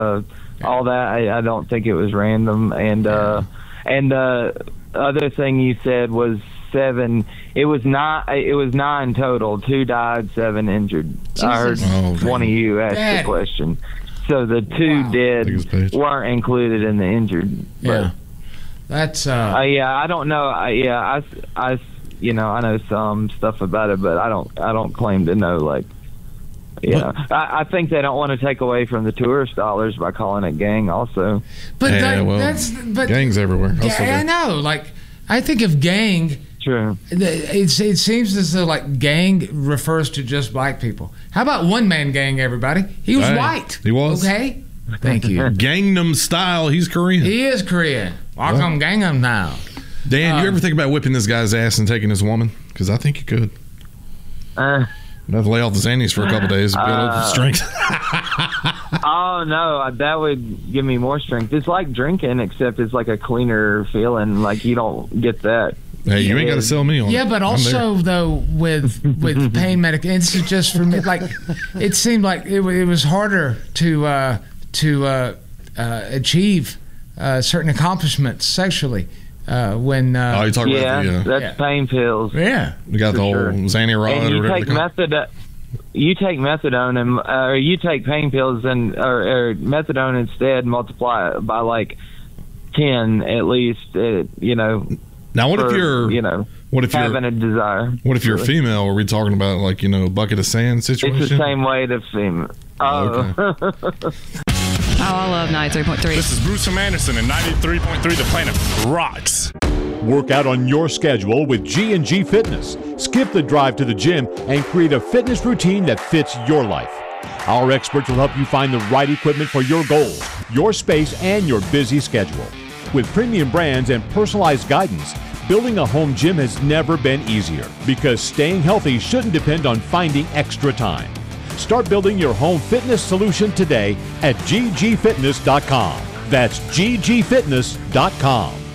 all that. I don't think it was random. And the other thing you said was 7. It was 9 total. 2 died, 7 injured. Jesus. I heard one of you ask the question. So the 2 dead weren't included in the injured. Yeah, that's I don't know. I know some stuff about it, but I don't claim to know. Like, I think they don't want to take away from the tourist dollars by calling it gang. Also, but gangs everywhere. I know. Like, I think of gang. True. It seems as though like gang refers to just black people. How about one man gang? Everybody, he was white. He was okay. Thank you. Gangnam Style. He's Korean. He is Korean. Welcome Gangnam now. Dan, you ever think about whipping this guy's ass and taking his woman? Because I think you could. I'd have to lay off the Xannies for a couple days to build up strength. Oh no, that would give me more strength. It's like drinking, except it's like a cleaner feeling. Like you don't get that. Hey, you ain't got to sell me on it. Yeah, but also though with pain medication, it's just for me. Like it seemed like it was harder to achieve certain accomplishments sexually when. Oh, you talking about that's pain pills. Yeah, we got the whole Xanirod. And you take methadone or you take pain pills or methadone instead. Multiply it by like 10 at least. Now, what if you're having a desire? What if you're a female? Are we talking about like a bucket of sand situation? It's the same way to female. Oh. Okay. I love 93.3. This is Bruce from Anderson, and 93.3 The Planet rocks. Work out on your schedule with G&G Fitness. Skip the drive to the gym and create a fitness routine that fits your life. Our experts will help you find the right equipment for your goals, your space, and your busy schedule. With premium brands and personalized guidance, building a home gym has never been easier because staying healthy shouldn't depend on finding extra time. Start building your home fitness solution today at ggfitness.com. That's ggfitness.com.